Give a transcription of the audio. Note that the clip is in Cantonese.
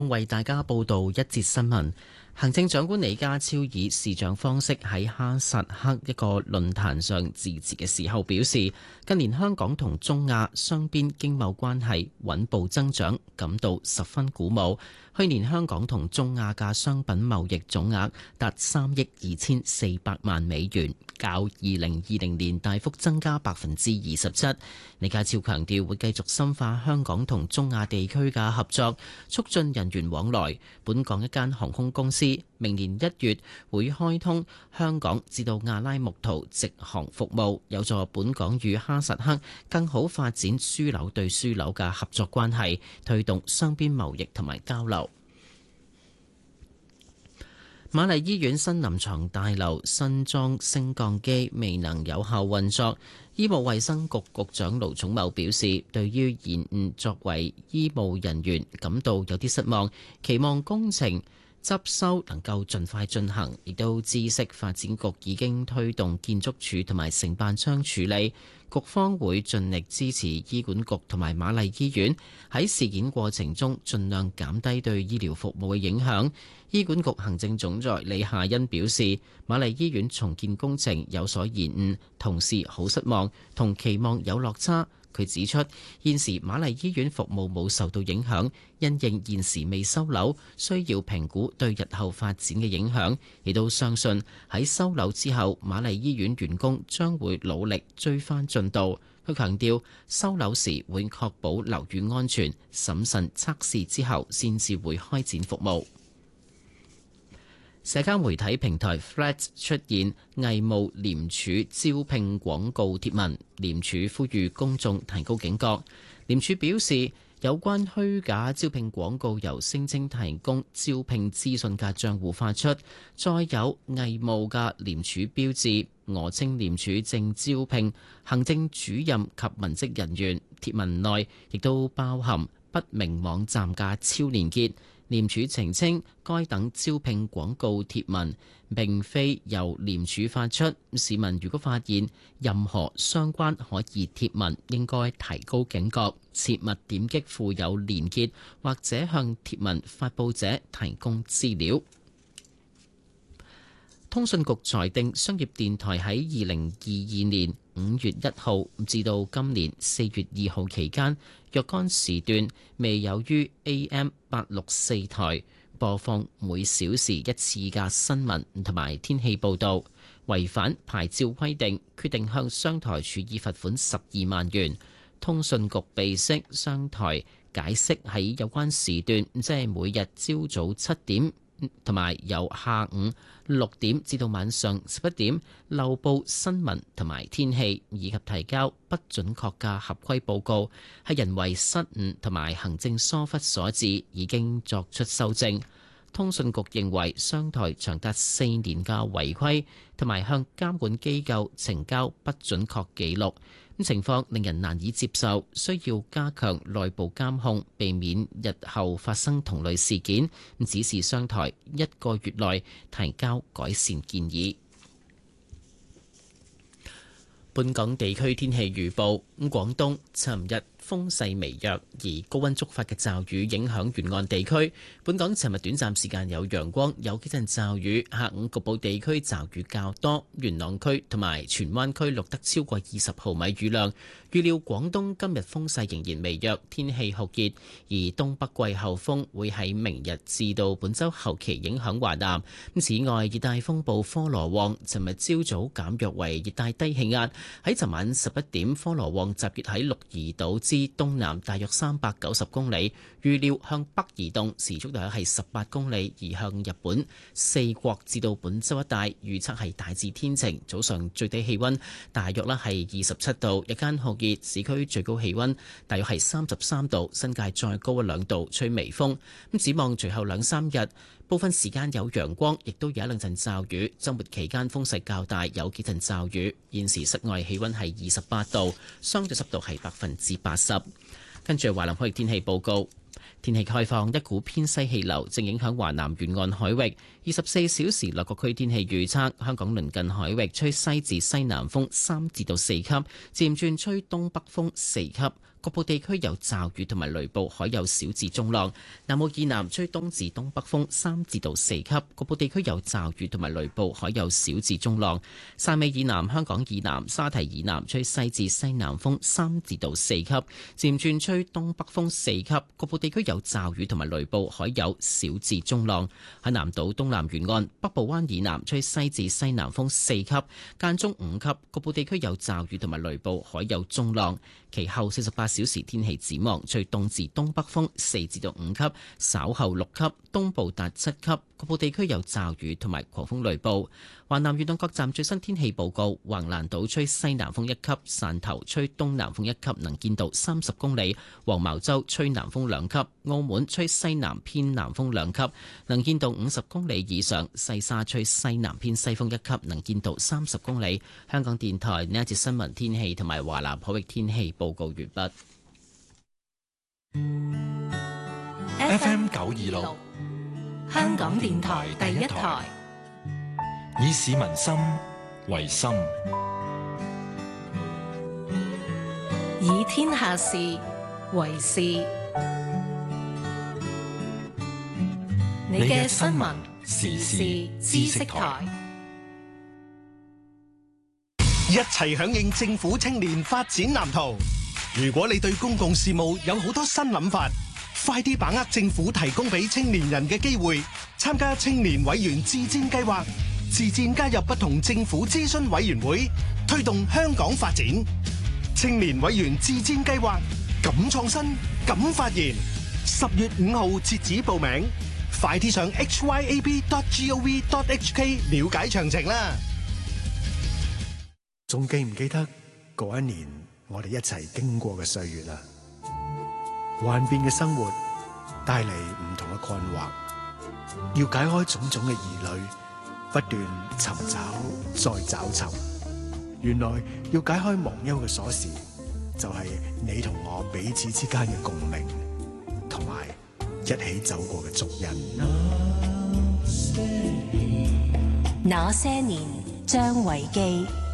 為大家報道一節新聞。行政長官李家超以視像方式喺哈薩克一個論壇上致辭嘅時候表示，近年香港同中亞雙邊經貿關係穩步增長，感到十分鼓舞。去年香港同中亞嘅商品貿易總額達3億2400萬美元，較2020年大幅增加27%。李家超強調會繼續深化香港同中亞地區嘅合作，促進人員往來。本港一間航空公司明年1月會開通香港至到阿拉木圖直航服務，有助本港與哈薩克更好發展樞紐對樞紐嘅合作關係，推動雙邊貿易同埋交流。瑪麗醫院新臨床大樓新裝升降機未能有效運作，醫務衛生局局長盧寵茂表示，對於延誤作為醫務人員感到有啲失望，期望工程執修能夠盡快進行，亦都知悉發展局已經推動建築署同埋承辦商處理，局方會盡力支持醫管局同埋瑪麗醫院喺事件過程中盡量減低對醫療服務嘅影響。醫管局行政總裁李夏欣表示，瑪麗醫院重建工程有所延誤，同事好失望，同期望有落差。佢指出，現時瑪麗醫院服務冇受到影響，因應現時未收樓，需要評估對日後發展嘅影響，亦都相信喺收樓之後，瑪麗醫院員工將會努力追翻進度。佢強調，收樓時會確保樓宇安全，審慎測試之後先至會開展服務。社交媒體平台 Threads 出現偽冒廉署招聘廣告貼文，廉署呼籲公眾提高警覺。廉署表示，有關虛假招聘廣告由聲稱提供招聘資訊嘅帳戶發出，再有偽冒嘅廉署標誌，訛稱廉署正招聘行政主任及文職人員。貼文內亦都包含不明網站嘅超連結。廉署澄清，該等招聘廣告貼文並非由廉署發出。市民如果發現任何相關可疑貼文，應該提高警覺，切勿點擊附有連結或者向貼文發布者提供資料。通訊局裁定，商業電台喺2022年5月1號至到今年4月2號期間，若干時段未有於 AM864 台播放每小時一次嘅新聞同埋天氣報導，違反牌照規定，決定向商台處以罰款12萬元。通訊局備悉商台解釋喺有關時段，即係每日朝早7點同埋由下午6點至到晚上11點漏報新聞同埋天氣，以及提交不準確嘅合規報告，係人為失誤同埋行政疏忽所致，已經作出修正。通訊局認為商台長達4年嘅違規同埋向監管機構呈交不準確記錄，情況令人難以接受，需要加強內部監控，避免日後發生同類事件。指示商台1個月內提交改善建議。本港地區天氣預報：廣東尋日風勢微弱，而高溫觸發嘅驟雨影響沿岸地區。本港尋日短暫時間有陽光，有幾陣驟雨，下午局部地區驟雨較多。元朗區同埋荃灣區錄得超過20毫米雨量。預料廣東今日風勢仍然微弱，天氣酷熱，而東北季候風會喺明日至到本週後期影響華南。此外，熱帶風暴科羅旺尋日朝早減弱為熱帶低氣壓，喺尋晚11點，科羅旺集結喺鹿兒島之東南大約390公里，預料向北移動，時速大約係18公里，移向日本四國至到本州一帶。預測係大致天晴，早上最低氣溫大約係27度，日間酷熱，市區最高氣溫大約係33度，新界再高1-2度，吹微風。展望隨後2-3日，部分時間有陽光，亦都有一兩陣驟雨。週末期間風勢較大，有幾陣驟雨。現時室外氣溫係28度，相對濕度係80%。跟住華南海域天氣報告，天氣概況，一股偏西氣流正影響華南沿岸海域。24小時內各區天氣預測：香港鄰近海域吹西至西南風3至到4級，漸轉吹東北風4級。 局部地區有驟雨同埋雷暴，海有小至中浪。南澳以南吹東至東北風3至到4級，局部地區有驟雨同埋雷暴，海有小至中浪。汕尾以南、香港以南、沙堤以南吹西至西南風3至到4級，漸轉吹東北風4級，局部地區有驟雨同埋雷暴，海有小至中浪。喺南島東南沿岸、北部灣以南吹西至西南風4級，間中5級，局部地區有驟雨同埋雷暴，海有中浪。其後48小時天氣展望，吹東至東北風4至到5級，稍後6級，東部達7級，局部地區有驟雨同埋狂風雷暴。華南沿岸各站最新天氣報告：橫瀾島吹西南風1級，汕頭吹東南風1級，能見度30公里；黃茅洲吹南風2級，澳門吹西南偏南風2級，能見度50公里以上；西沙吹西南偏西風1級，能見度30公里。香港電台呢一節新聞天氣同埋華南海域天氣報告完畢。 FM 926，香港電台第一台，以市民心為心， 以天下事為事。你嘅新聞時事知識台， 一齊響應政府青年發展藍圖。如果你對公共事務有好多新諗法，快啲把握政府提供俾青年人嘅機會，參加青年委員自薦計劃，自薦加入不同政府諮詢委員會，推動香港發展。青年委員自薦計劃，敢創新，敢發言。10月5號截止報名，快啲上 hyab.gov.hk 了解詳情啦。 仲記唔記得嗰一年我哋一齊經過嘅歲月啊？幻變嘅生活帶嚟唔同嘅困惑，要解開種種嘅疑慮，不斷尋找再找尋。原來要解開忘憂嘅鎖匙，就係你同我彼此之間嘅共鳴，同埋一起走過嘅足印。 那些年，張維基。